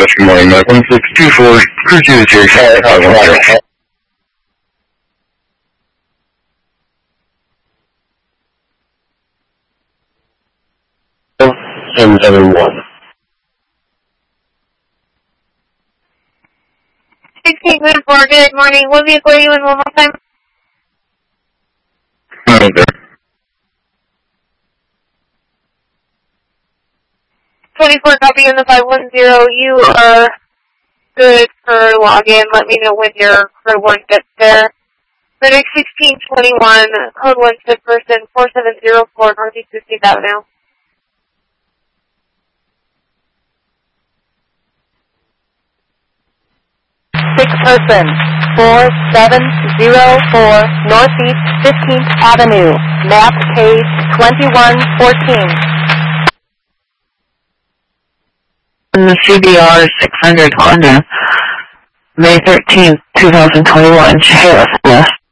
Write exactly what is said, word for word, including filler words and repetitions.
Northwest, good morning, Mike. one six two four, crew two is here, Charlotte, how's the water? seven seven one. sixteen twenty-four, good morning. What vehicle are you in one more time? Right there. twenty-four, copy in the five one zero. You are good for login. Let me know when your code one gets there. Medic sixteen twenty-one, code one sick person, four seven zero four, Northeast fifteenth Avenue. Sick person, four seven zero four, Northeast fifteenth Avenue, map page twenty-one fourteen. The C B R six hundred Honda, May thirteenth, two thousand twenty-one, Chehalis West.